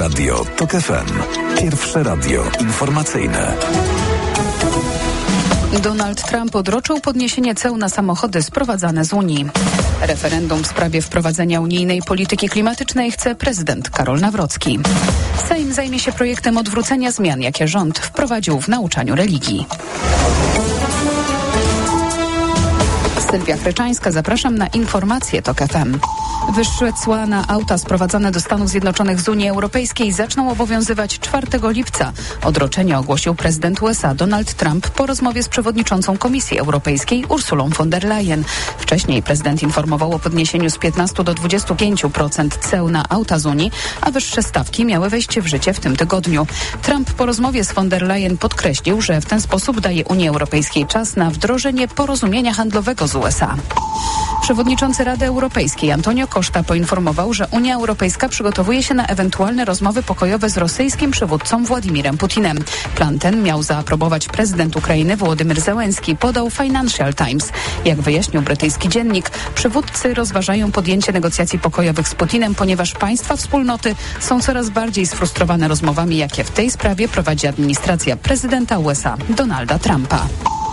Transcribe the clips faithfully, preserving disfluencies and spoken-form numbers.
Radio TOK F M. Pierwsze radio informacyjne. Donald Trump odroczył podniesienie ceł na samochody sprowadzane z Unii. Referendum w sprawie wprowadzenia unijnej polityki klimatycznej chce prezydent Karol Nawrocki. Sejm zajmie się projektem odwrócenia zmian, jakie rząd wprowadził w nauczaniu religii. Sylwia Chryczańska, zapraszam na informacje TOK F M. Wyższe cła na auta sprowadzane do Stanów Zjednoczonych z Unii Europejskiej zaczną obowiązywać czwartego lipca. Odroczenie ogłosił prezydent U S A Donald Trump po rozmowie z przewodniczącą Komisji Europejskiej Ursulą von der Leyen. Wcześniej prezydent informował o podniesieniu z piętnastu do dwudziestu pięciu procent ceł na auta z Unii, a wyższe stawki miały wejść w życie w tym tygodniu. Trump po rozmowie z von der Leyen podkreślił, że w ten sposób daje Unii Europejskiej czas na wdrożenie porozumienia handlowego z U S A. Przewodniczący Rady Europejskiej Antonio Costa poinformował, że Unia Europejska przygotowuje się na ewentualne rozmowy pokojowe z rosyjskim przywódcą Władimirem Putinem. Plan ten miał zaaprobować prezydent Ukrainy Wołodymyr Zełenski, podał Financial Times. Jak wyjaśnił brytyjski dziennik, przywódcy rozważają podjęcie negocjacji pokojowych z Putinem, ponieważ państwa wspólnoty są coraz bardziej sfrustrowane rozmowami, jakie w tej sprawie prowadzi administracja prezydenta U S A Donalda Trumpa.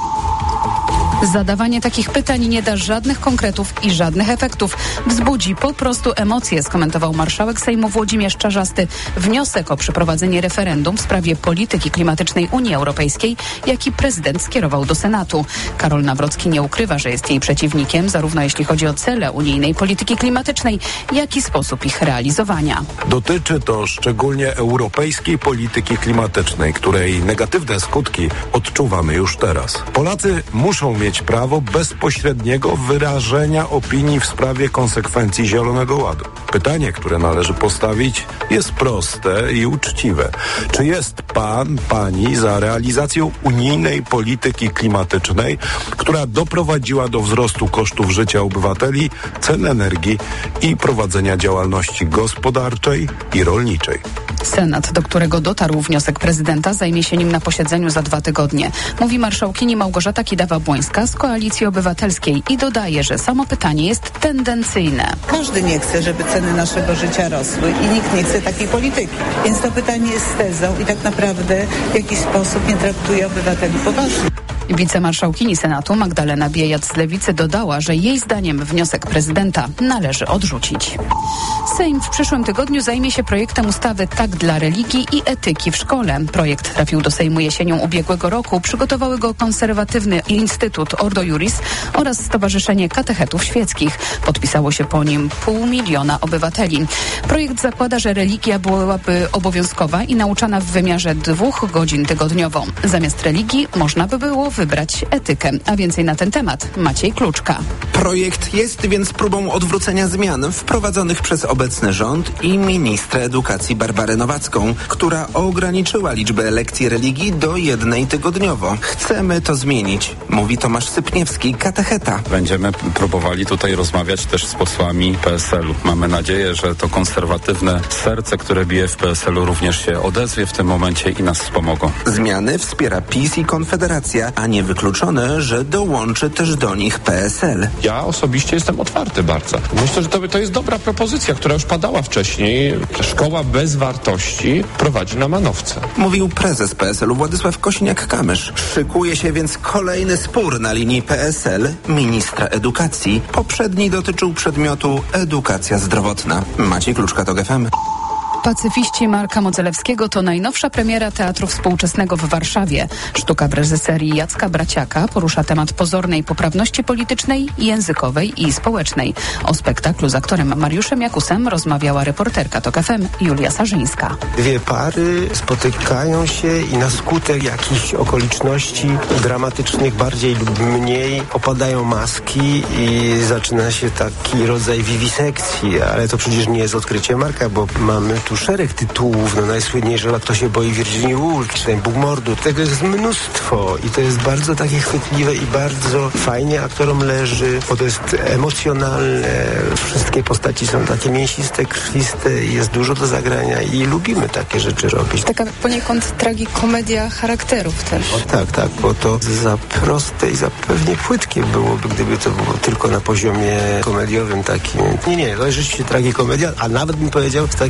Zadawanie takich pytań nie da żadnych konkretów i żadnych efektów. Wzbudzi po prostu emocje, skomentował marszałek Sejmu Włodzimierz Czarzasty wniosek o przeprowadzenie referendum w sprawie polityki klimatycznej Unii Europejskiej, jaki prezydent skierował do Senatu. Karol Nawrocki nie ukrywa, że jest jej przeciwnikiem, zarówno jeśli chodzi o cele unijnej polityki klimatycznej, jak i sposób ich realizowania. Dotyczy to szczególnie europejskiej polityki klimatycznej, której negatywne skutki odczuwamy już teraz. Polacy muszą mieć prawo bezpośredniego wyrażenia opinii w sprawie konsekwencji Zielonego Ładu. Pytanie, które należy postawić, jest proste i uczciwe. Czy jest pan, pani za realizacją unijnej polityki klimatycznej, która doprowadziła do wzrostu kosztów życia obywateli, cen energii i prowadzenia działalności gospodarczej i rolniczej? Senat, do którego dotarł wniosek prezydenta, zajmie się nim na posiedzeniu za dwa tygodnie. Mówi marszałkini Małgorzata Kidawa-Błońska z Koalicji Obywatelskiej i dodaje, że samo pytanie jest tendencyjne. Każdy nie chce, żeby ceny naszego życia rosły i nikt nie chce takiej polityki. Więc to pytanie jest tezą i tak naprawdę w jakiś sposób nie traktuje obywateli poważnie. Wicemarszałkini Senatu Magdalena Biejat z Lewicy dodała, że jej zdaniem wniosek prezydenta należy odrzucić. Sejm w przyszłym tygodniu zajmie się projektem ustawy Tak dla religii i etyki w szkole. Projekt trafił do Sejmu jesienią ubiegłego roku. Przygotowały go konserwatywny Instytut Ordo Iuris oraz Stowarzyszenie Katechetów Świeckich. Podpisało się po nim pół miliona obywateli. Projekt zakłada, że religia byłaby obowiązkowa i nauczana w wymiarze dwóch godzin tygodniowo. Zamiast religii można by było wybrać etykę. A więcej na ten temat Maciej Kluczka. Projekt jest więc próbą odwrócenia zmian wprowadzonych przez obecny rząd i ministrę edukacji Barbarę Nowacką, która ograniczyła liczbę lekcji religii do jednej tygodniowo. Chcemy to zmienić, mówi Tomasz Sypniewski, katecheta. Będziemy próbowali tutaj rozmawiać też z posłami P S L u. Mamy nadzieję, że to konserwatywne serce, które bije w P S L u, również się odezwie w tym momencie i nas wspomogą. Zmiany wspiera PiS i Konfederacja, a niewykluczone, że dołączy też do nich P S L. Ja osobiście jestem otwarty bardzo. Myślę, że to, to jest dobra propozycja, która już padała wcześniej. Szkoła bez wartości prowadzi na manowce. Mówił prezes P S L u Władysław Kosiniak-Kamysz. Szykuje się więc kolejny spór na linii P S L ministra edukacji. Poprzedni dotyczył przedmiotu edukacja zdrowotna. Maciej Kluczka, TOK F M. Pacyfiści Marka Modzelewskiego to najnowsza premiera Teatru Współczesnego w Warszawie. Sztuka w reżyserii Jacka Braciaka porusza temat pozornej poprawności politycznej, językowej i społecznej. O spektaklu z aktorem Mariuszem Jakusem rozmawiała reporterka TOK F M Julia Sarzyńska. Dwie pary spotykają się i na skutek jakichś okoliczności dramatycznych bardziej lub mniej opadają maski i zaczyna się taki rodzaj wiwisekcji, ale to przecież nie jest odkrycie Marka, bo mamy tu szereg tytułów, no najsłynniejsze Kto się boi Virginia Woolf, czy ten Bóg mordu. Tego jest mnóstwo i to jest bardzo takie chwytliwe i bardzo fajnie aktorom leży, bo to jest emocjonalne. Wszystkie postaci są takie mięsiste, krwiste i jest dużo do zagrania i lubimy takie rzeczy robić. Taka poniekąd tragikomedia charakterów też. O, tak, tak, bo to za proste i za pewnie płytkie byłoby, gdyby to było tylko na poziomie komediowym takim. Nie, nie, to jest rzeczywiście tragikomedia, a nawet bym powiedział z takim naciskiem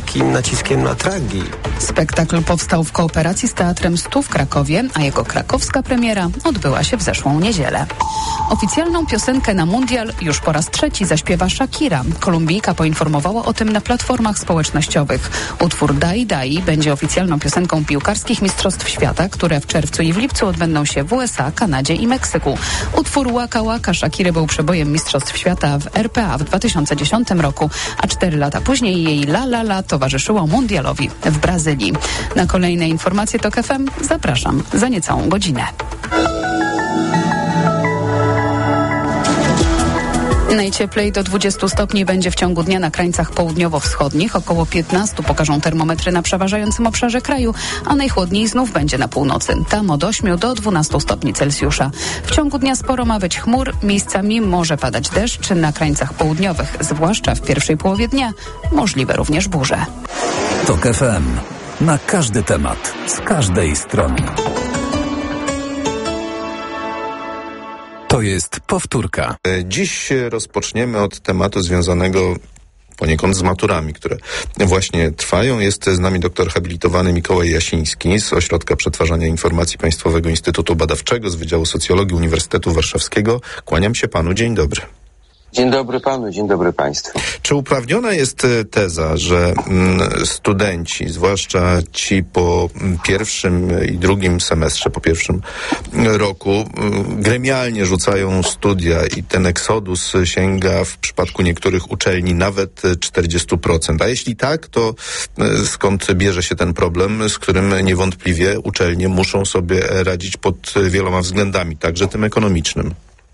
naciskiem na tragi. Spektakl powstał w kooperacji z Teatrem Stu w Krakowie, a jego krakowska premiera odbyła się w zeszłą niedzielę. Oficjalną piosenkę na mundial już po raz trzeci zaśpiewa Shakira. Kolumbijka poinformowała o tym na platformach społecznościowych. Utwór Dai Dai będzie oficjalną piosenką piłkarskich Mistrzostw Świata, które w czerwcu i w lipcu odbędą się w U S A, Kanadzie i Meksyku. Utwór Waka Waka Shakiry był przebojem Mistrzostw Świata w R P A w dwa tysiące dziesiątym roku, a cztery lata później jej La La La towarzyszyło mundialowi w Brazylii. Na kolejne informacje TOK F M zapraszam za niecałą godzinę. Najcieplej do dwudziestu stopni będzie w ciągu dnia na krańcach południowo-wschodnich. Około piętnastu pokażą termometry na przeważającym obszarze kraju, a najchłodniej znów będzie na północy. Tam od ośmiu do dwunastu stopni Celsjusza. W ciągu dnia sporo ma być chmur, miejscami może padać deszcz na krańcach południowych, zwłaszcza w pierwszej połowie dnia. Możliwe również burze. TOK F M. Na każdy temat, z każdej strony. To jest powtórka. Dziś rozpoczniemy od tematu związanego poniekąd z maturami, które właśnie trwają. Jest z nami doktor habilitowany Mikołaj Jasiński z Ośrodka Przetwarzania Informacji Państwowego Instytutu Badawczego z Wydziału Socjologii Uniwersytetu Warszawskiego. Kłaniam się panu. Dzień dobry. Dzień dobry panu, dzień dobry państwu. Czy uprawniona jest teza, że studenci, zwłaszcza ci po pierwszym i drugim semestrze, po pierwszym roku, gremialnie rzucają studia i ten eksodus sięga w przypadku niektórych uczelni nawet czterdzieści procent? A jeśli tak, to skąd bierze się ten problem, z którym niewątpliwie uczelnie muszą sobie radzić pod wieloma względami, także tym ekonomicznym?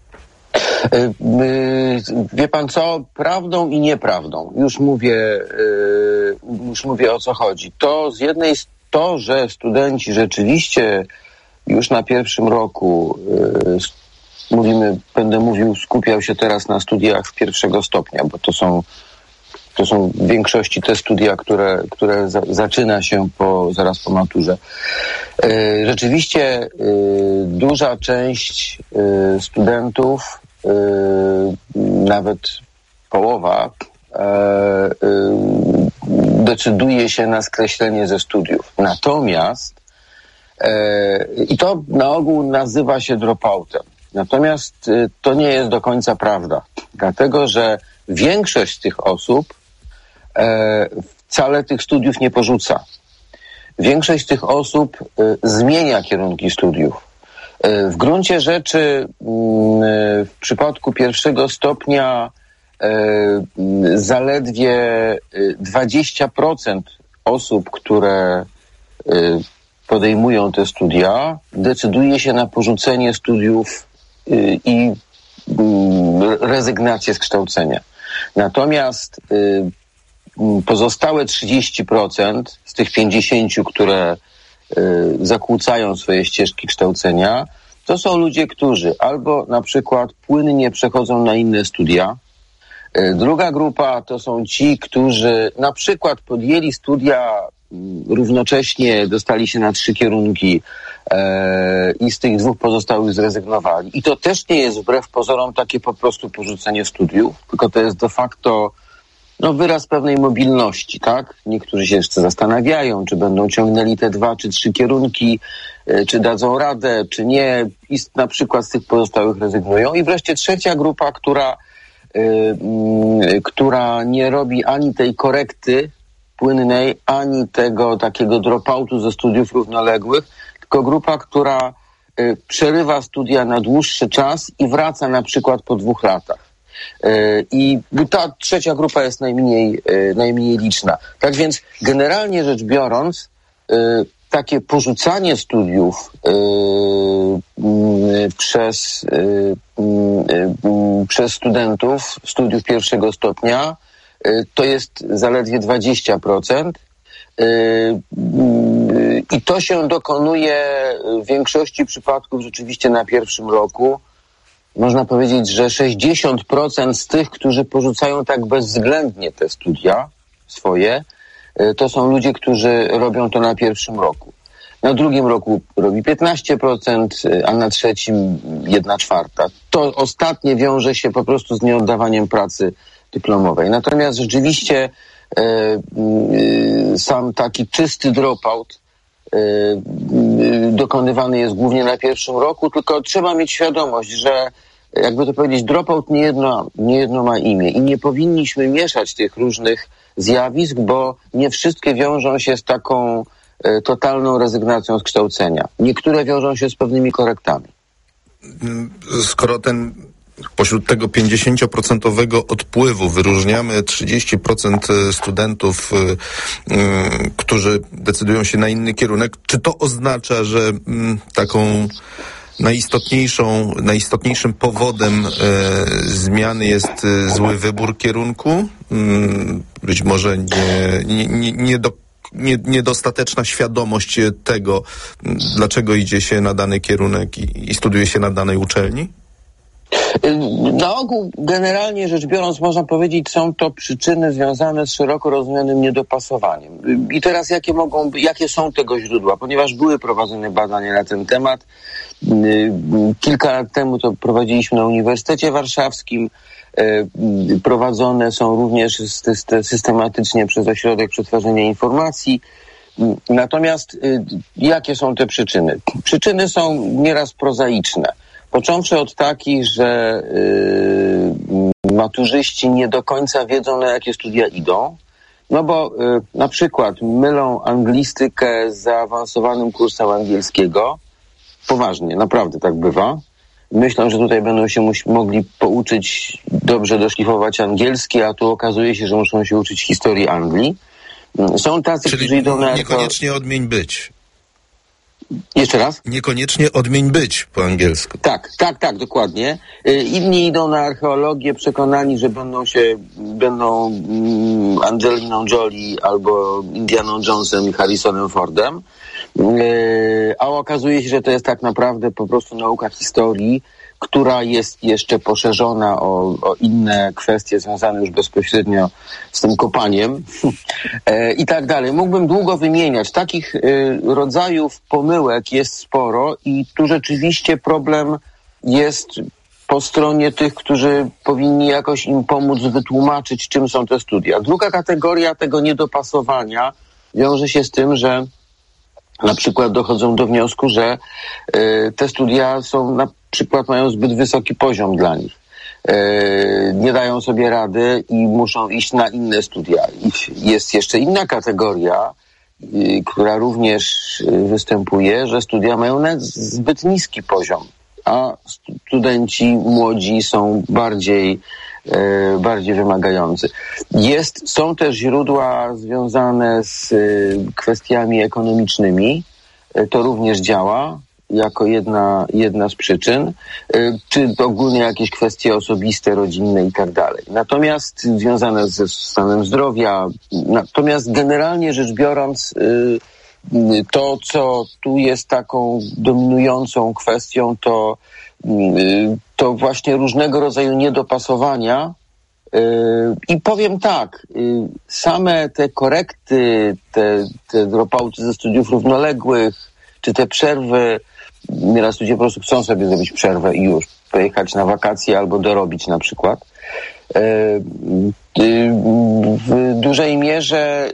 Wie pan co? Prawdą i nieprawdą. Już mówię, już mówię o co chodzi. To z jednej to, że studenci rzeczywiście już na pierwszym roku, mówimy, będę mówił, skupiał się teraz na studiach pierwszego stopnia, bo to są to są w większości te studia, które, które za, zaczyna się po, zaraz po maturze. Rzeczywiście duża część studentów, nawet połowa, decyduje się na skreślenie ze studiów. Natomiast i to na ogół nazywa się dropoutem. Natomiast to nie jest do końca prawda, dlatego że większość z tych osób wcale tych studiów nie porzuca. Większość z tych osób zmienia kierunki studiów. W gruncie rzeczy w przypadku pierwszego stopnia zaledwie dwadzieścia procent osób, które podejmują te studia, decyduje się na porzucenie studiów i rezygnację z kształcenia. Natomiast pozostałe trzydzieści procent z tych pięćdziesięciu, które zakłócają swoje ścieżki kształcenia, to są ludzie, którzy albo na przykład płynnie przechodzą na inne studia. Druga grupa to są ci, którzy na przykład podjęli studia, równocześnie dostali się na trzy kierunki e, i z tych dwóch pozostałych zrezygnowali. I to też nie jest wbrew pozorom takie po prostu porzucenie studiów, tylko to jest de facto no, wyraz pewnej mobilności, tak? Niektórzy się jeszcze zastanawiają, czy będą ciągnęli te dwa czy trzy kierunki, e, czy dadzą radę, czy nie. I na przykład z tych pozostałych rezygnują. I wreszcie trzecia grupa, która, e, m, która nie robi ani tej korekty płynnej, ani tego takiego dropoutu ze studiów równoległych, tylko grupa, która y, przerywa studia na dłuższy czas i wraca na przykład po dwóch latach. Y, I ta trzecia grupa jest najmniej, y, najmniej liczna. Tak więc generalnie rzecz biorąc, y, takie porzucanie studiów y, y, przez, y, y, przez studentów studiów pierwszego stopnia to jest zaledwie dwadzieścia procent i to się dokonuje w większości przypadków rzeczywiście na pierwszym roku. Można powiedzieć, że sześćdziesiąt procent z tych, którzy porzucają tak bezwzględnie te studia swoje, to są ludzie, którzy robią to na pierwszym roku. Na drugim roku robi piętnaście procent, a na trzecim jedna czwarta. To ostatnie wiąże się po prostu z nieoddawaniem pracy dyplomowej. Natomiast rzeczywiście sam taki czysty dropout dokonywany jest głównie na pierwszym roku, tylko trzeba mieć świadomość, że jakby to powiedzieć, dropout niejedno, niejedno ma imię i nie powinniśmy mieszać tych różnych zjawisk, bo nie wszystkie wiążą się z taką e, totalną rezygnacją z kształcenia. Niektóre wiążą się z pewnymi korektami. Skoro ten pośród tego pięćdziesięcioprocentowego odpływu wyróżniamy trzydzieści procent studentów, y, y, którzy decydują się na inny kierunek, czy to oznacza, że y, taką najistotniejszą, najistotniejszym powodem e, zmiany jest e, zły wybór kierunku? Mm, być może nie, nie, nie, nie do, nie, niedostateczna świadomość tego, dlaczego idzie się na dany kierunek i, i studiuje się na danej uczelni? Na ogół, generalnie rzecz biorąc, można powiedzieć, są to przyczyny związane z szeroko rozumianym niedopasowaniem. I teraz jakie mogą, jakie są tego źródła? Ponieważ były prowadzone badania na ten temat. Kilka lat temu to prowadziliśmy na Uniwersytecie Warszawskim. Prowadzone są również systematycznie przez Ośrodek Przetwarzania Informacji. Natomiast jakie są te przyczyny? Przyczyny są nieraz prozaiczne. Począwszy od takich, że y, maturzyści nie do końca wiedzą, na jakie studia idą, no bo y, na przykład mylą anglistykę z zaawansowanym kursem angielskiego. Poważnie, naprawdę tak bywa. Myślą, że tutaj będą się mus- mogli pouczyć dobrze doszlifować angielski, a tu okazuje się, że muszą się uczyć historii Anglii. Są tacy, Czyli którzy idą na... niekoniecznie odmień być. Jeszcze raz? Niekoniecznie odmień być po angielsku. Tak, tak, tak, dokładnie. Inni idą na archeologię przekonani, że będą się, będą mm, Angeliną Jolie albo Indianą Jonesem i Harrisonem Fordem, yy, a okazuje się, że to jest tak naprawdę po prostu nauka historii, która jest jeszcze poszerzona o, o inne kwestie związane już bezpośrednio z tym kopaniem e, i tak dalej. Mógłbym długo wymieniać. Takich e, rodzajów pomyłek jest sporo i tu rzeczywiście problem jest po stronie tych, którzy powinni jakoś im pomóc wytłumaczyć, czym są te studia. Druga kategoria tego niedopasowania wiąże się z tym, że na przykład dochodzą do wniosku, że y, te studia są na przykład mają zbyt wysoki poziom dla nich. Y, nie dają sobie rady i muszą iść na inne studia. I jest jeszcze inna kategoria, y, która również y, występuje, że studia mają nawet zbyt niski poziom, a studenci młodzi są bardziej e, bardziej wymagający. Jest, są też źródła związane z e, kwestiami ekonomicznymi. E, to również działa jako jedna, jedna z przyczyn, e, czy ogólnie jakieś kwestie osobiste, rodzinne i tak dalej. Natomiast związane ze stanem zdrowia, natomiast generalnie rzecz biorąc, e, to, co tu jest taką dominującą kwestią, to, to właśnie różnego rodzaju niedopasowania. I powiem tak, same te korekty, te, te dropouty ze studiów równoległych, czy te przerwy, nieraz ludzie po prostu chcą sobie zrobić przerwę i już pojechać na wakacje albo dorobić na przykład. W dużej mierze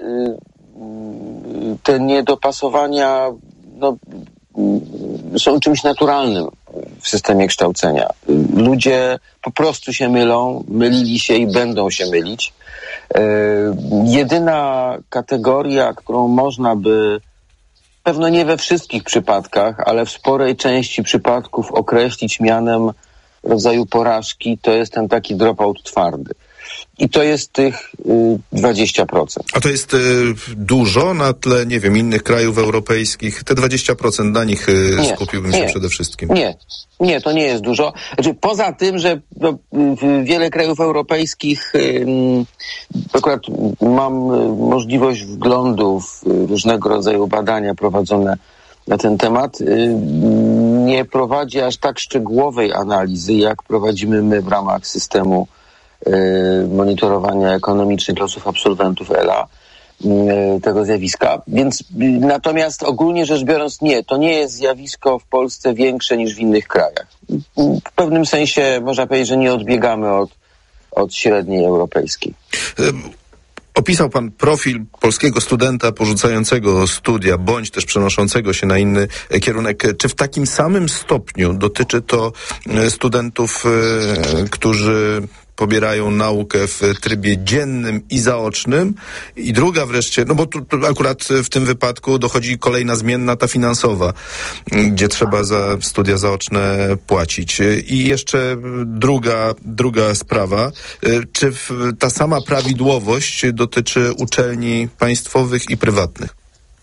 te niedopasowania no, są czymś naturalnym w systemie kształcenia. Ludzie po prostu się mylą, mylili się i będą się mylić. E, jedyna kategoria, którą można by, pewno nie we wszystkich przypadkach, ale w sporej części przypadków określić mianem rodzaju porażki, to jest ten taki dropout twardy. I to jest tych y, dwadzieścia procent. A to jest y, dużo na tle, nie wiem, innych krajów europejskich? Te dwadzieścia procent na nich y, nie, skupiłbym nie, się przede wszystkim. Nie, nie, to nie jest dużo. Znaczy, poza tym, że no, wiele krajów europejskich, y, akurat mam możliwość wglądu w różnego rodzaju badania prowadzone na ten temat, y, nie prowadzi aż tak szczegółowej analizy, jak prowadzimy my w ramach systemu monitorowania ekonomicznych losów absolwentów E L A, tego zjawiska. Więc natomiast ogólnie rzecz biorąc nie, to nie jest zjawisko w Polsce większe niż w innych krajach. W pewnym sensie można powiedzieć, że nie odbiegamy od, od średniej europejskiej. Opisał pan profil polskiego studenta porzucającego studia, bądź też przenoszącego się na inny kierunek. Czy w takim samym stopniu dotyczy to studentów, którzy pobierają naukę w trybie dziennym i zaocznym? I druga wreszcie, no bo tu, tu akurat w tym wypadku dochodzi kolejna zmienna, ta finansowa, gdzie trzeba za studia zaoczne płacić. I jeszcze druga, druga sprawa, czy w, ta sama prawidłowość dotyczy uczelni państwowych i prywatnych?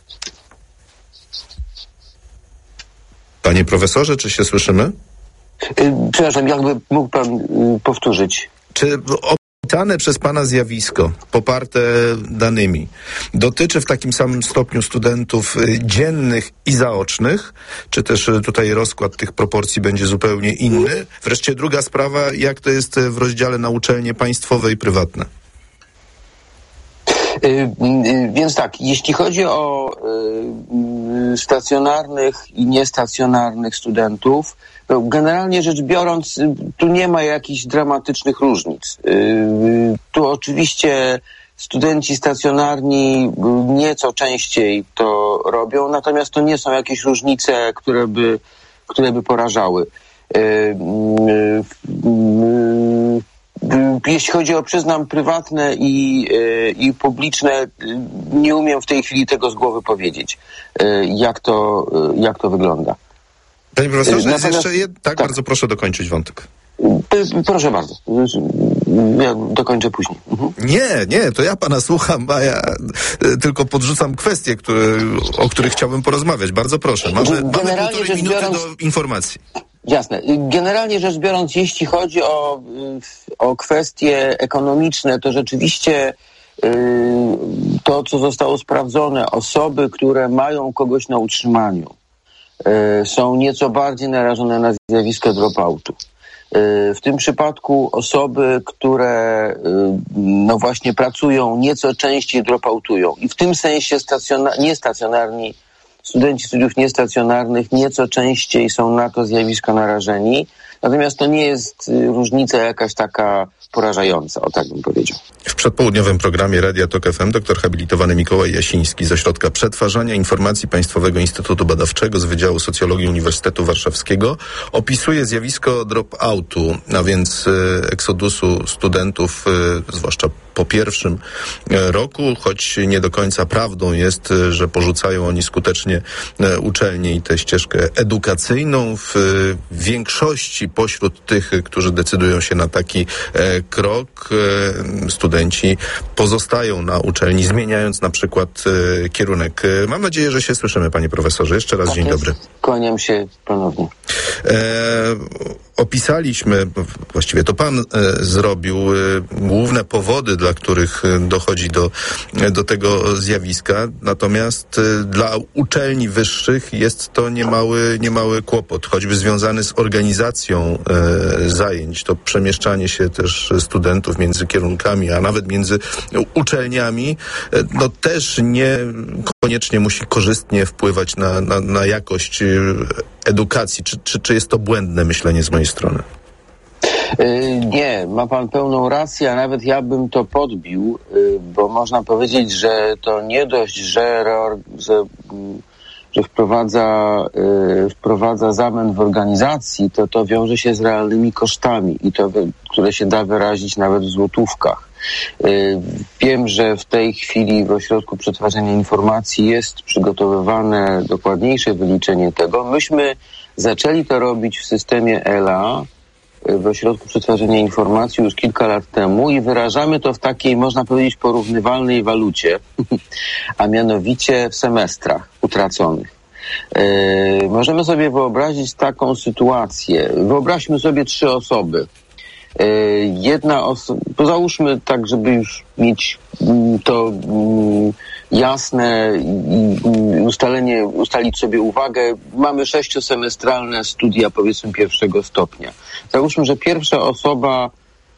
Panie profesorze, czy się słyszymy? Przepraszam, jakby mógł pan powtórzyć? Czy opisane przez pana zjawisko, poparte danymi, dotyczy w takim samym stopniu studentów dziennych i zaocznych, czy też tutaj rozkład tych proporcji będzie zupełnie inny? Wreszcie druga sprawa, jak to jest w rozdziale na uczelnie państwowe i prywatne? Więc tak, jeśli chodzi o stacjonarnych i niestacjonarnych studentów, to generalnie rzecz biorąc, tu nie ma jakichś dramatycznych różnic. Tu oczywiście studenci stacjonarni nieco częściej to robią, natomiast to nie są jakieś różnice, które by, które by porażały. Jeśli chodzi o, przyznam, prywatne i, i publiczne, nie umiem w tej chwili tego z głowy powiedzieć, jak to, jak to wygląda. Panie profesorze, jest jeszcze jed... tak, tak, bardzo proszę dokończyć wątek. Proszę bardzo. Ja dokończę później. Mhm. Nie, nie, to ja pana słucham, a ja tylko podrzucam kwestie, które, o których chciałbym porozmawiać. Bardzo proszę. Mamy, mamy półtorej minuty biorąc... do informacji. Jasne. Generalnie rzecz biorąc, jeśli chodzi o, o kwestie ekonomiczne, to rzeczywiście yy, to, co zostało sprawdzone, osoby, które mają kogoś na utrzymaniu, yy, są nieco bardziej narażone na zjawisko dropoutu. Yy, w tym przypadku osoby, które yy, no właśnie pracują, nieco częściej dropoutują. I w tym sensie stacjonar- niestacjonarni studenci studiów niestacjonarnych nieco częściej są na to zjawisko narażeni, natomiast to nie jest różnica jakaś taka porażająca, o tak bym powiedział. W przedpołudniowym programie Radia Tok F M doktor habilitowany Mikołaj Jasiński z Ośrodka Przetwarzania Informacji Państwowego Instytutu Badawczego z Wydziału Socjologii Uniwersytetu Warszawskiego opisuje zjawisko dropoutu, a więc e, eksodusu studentów, e, zwłaszcza po pierwszym e, roku, choć nie do końca prawdą jest, e, że porzucają oni skutecznie e, uczelnię i tę ścieżkę edukacyjną. W e, większości pośród tych, którzy decydują się na taki e, krok, e, studenci pozostają na uczelni, zmieniając na przykład e, kierunek. E, mam nadzieję, że się słyszymy, panie profesorze. Jeszcze raz tak dzień jest. Dobry. Kłaniam się ponownie. E, opisaliśmy, właściwie to pan e, zrobił e, główne powody, dla których dochodzi do, do tego zjawiska. Natomiast e, dla uczelni wyższych jest to niemały, niemały kłopot, choćby związany z organizacją e, zajęć. To przemieszczanie się też studentów między kierunkami, a nawet między uczelniami, e, no też nie koniecznie musi korzystnie wpływać na, na, na jakość edukacji. Czy, czy, czy jest to błędne myślenie z mojej strony? Nie, ma pan pełną rację, a nawet ja bym to podbił, bo można powiedzieć, że to nie dość, że, że, że wprowadza, wprowadza zamęt w organizacji, to to wiąże się z realnymi kosztami i to, które się da wyrazić nawet w złotówkach. Wiem, że w tej chwili w Ośrodku Przetwarzania Informacji jest przygotowywane dokładniejsze wyliczenie tego. Myśmy zaczęli to robić w systemie E L A, w Ośrodku Przetwarzania Informacji już kilka lat temu i wyrażamy to w takiej, można powiedzieć, porównywalnej walucie, a mianowicie w semestrach utraconych. Yy, możemy sobie wyobrazić taką sytuację. Wyobraźmy sobie trzy osoby. Jedna osoba, załóżmy tak, żeby już mieć to jasne i ustalenie, ustalić sobie uwagę, mamy sześciosemestralne studia, powiedzmy, pierwszego stopnia. Załóżmy, że pierwsza osoba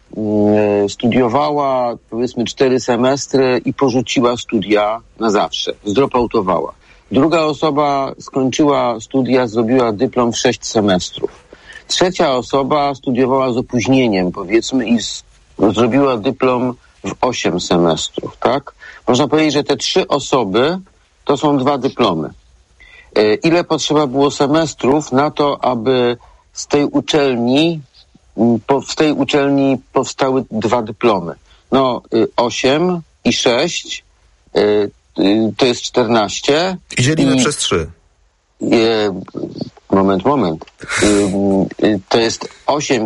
studiowała, powiedzmy, cztery semestry i porzuciła studia na zawsze, zdropoutowała. Druga osoba skończyła studia, zrobiła dyplom w sześć semestrów. Trzecia osoba studiowała z opóźnieniem, powiedzmy, i z, zrobiła dyplom w osiem semestrów, tak? Można powiedzieć, że te trzy osoby to są dwa dyplomy. Ile potrzeba było semestrów na to, aby z tej uczelni, w tej uczelni powstały dwa dyplomy? No, osiem i sześć to jest czternaście. I dzielimy I, przez trzy. Moment, moment. To jest osiem